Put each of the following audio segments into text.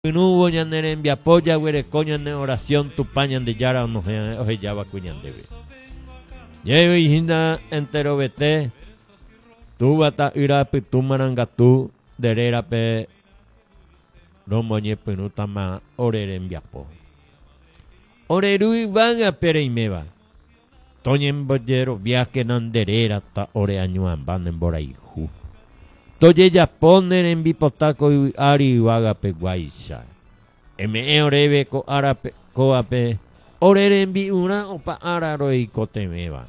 Nubo ñanere en viapoya, güere coña en oración tu pañan de yara no oje yaba cuñan debe. Lleve y hinda entero vete, tu bata ira pe tu marangatu, derera pe romoñe penuta ma orere en viapo. Orerui van a pere y meva. Toñen bollero viaje nan derera ta ore añuan van en boraihu. Toye ya poner en bipotaco y ari vaga pe guaisa. Orebe ko arape ko ape orere en bi una opa araro y cotemeba.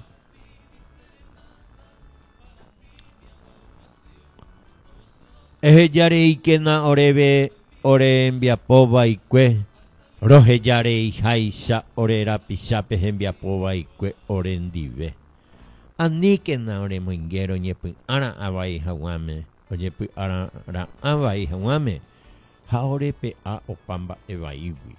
Eje yare y kena orebe ore en biapova y kwe. Roje yare y jaisa orera pisape en biapova y kwe orendive. Anikena ore moinguero ñepu ara abai hawame. Oye, pues ahora avai hawame, haore pe a opamba evaiwi.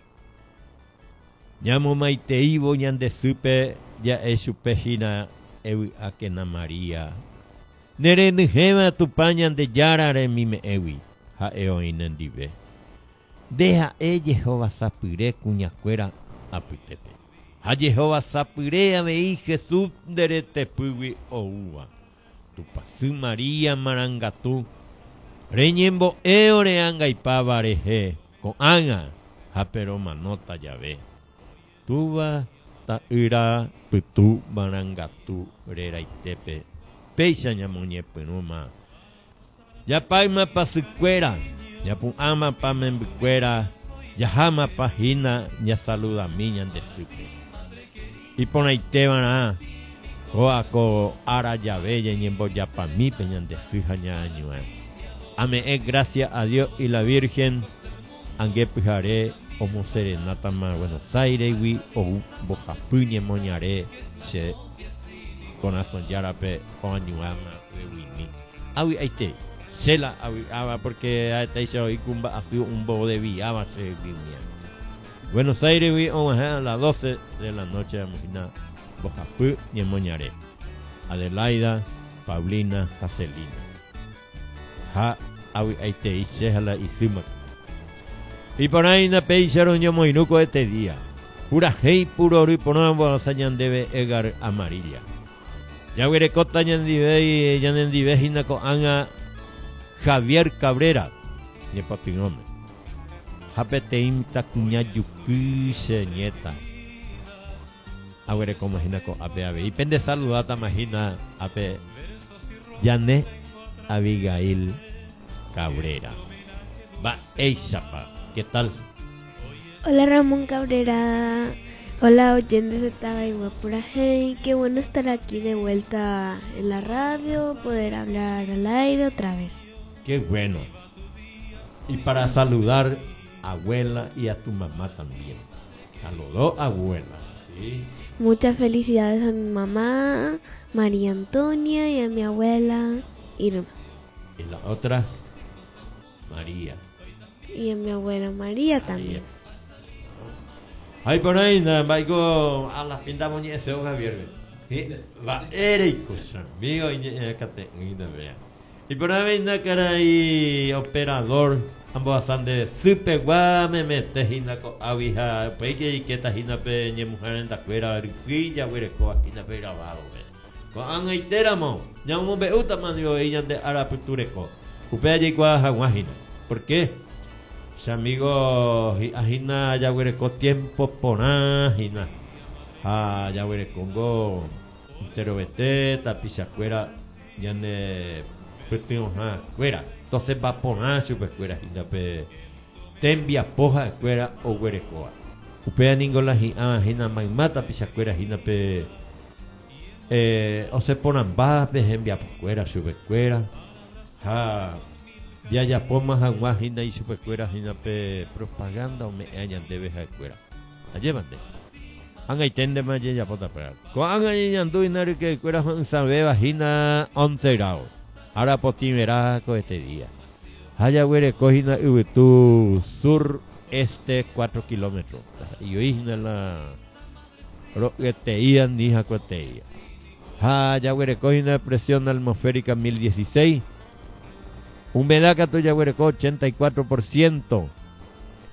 Llamo maiteivo ñande supe ya esupejina ewi akena María. Nere nujema tu pañan de yarare mime ewi, ha eoinendive. Deja Jehová sapire cuñacuera apitepe. Ha Jehová sapire a mei Jesús derete puwi oua. Tu pasu María marangatu reñembo eoreanga y pavareje con anga japero manota llave tuva ta ira putu marangatu rera y tepe peisa ñamoñe penuma ya paima pasucuera ya pu ama pa membucuera ya jama pagina ya saluda miñan de supe y pon ahí te van a Coaco ara llave y en boya pa mi peñan de su año. Ame es gracias a Dios y la Virgen. Angue pujaré como serenata más Buenos Aires wi o bojapuñe moñaré se con azon yarape o añuama wini. Awi aite sela awi ava porque aite hizo y cumba ha sido un bobo de viaba se vivía. Buenos Aires wi o a las 12 de la noche imagina Bojapú y en Moñaré. Adelaida, Paulina, Jacelina. Ha, awi aite y sejala y suma. Y por ahí na peisaron yo moinuco este día. Pura hei puro ori ponamos a sañan debe egar amarilla. Ya huere cota ñandive y ñandive hinako anga Javier Cabrera. Ni patinome. Japete imta cuña yuku se nieta. Ahora como imagina con ape y pende saludata imagina ape Yané Abigail Cabrera va Eisapa, ¿qué tal? Hola Ramón Cabrera, hola oyentes de Tabaiguapura, hey, qué bueno estar aquí de vuelta en la radio, poder hablar al aire otra vez. Qué bueno. Y para saludar a abuela y a tu mamá también. Saludó abuela. Sí. Muchas felicidades a mi mamá, María Antonia, y a mi abuela, Irma. Y la otra, María. Y a mi abuela María también. Ay, por ahí, vaigo a las pintas moñas de Javier. Va, ericos, amigo, y cate, y por ahí, cara y operador. Ambos asan de super guame mete hina ko avija peike y que ta hina pe ñe mujer en la cuera rifilla huere ko hina pe grabado ko an iteramo ya un be uta manio ella de araputure ko upe allí kwa hawajina ¿por qué? Si amigo hina ya huere ko tiempo pona hina ya huere congo entero vete tapisa cuera ya ne petino cuera. Entonces va a poner su escuela pe tembia poja escuela o huerecoa. Upea ningola hina mata pisa escuela hina pe o se ponan va pe envia escuela su escuela. Ha ya pomas agua hina y su escuela hina pe propaganda o me añan de veja escuela. Llévate. Anga itende más ya pota para. Con anga y andu inari que escuela sabe hina 11 grados. Ahora potimera con este día. Haya huere cojina tu sureste 4 kilómetros. Y hoy la roqueteía ni jacoteía. Haya huere cojina presión atmosférica 1016. Humedad que tuya huere 84%.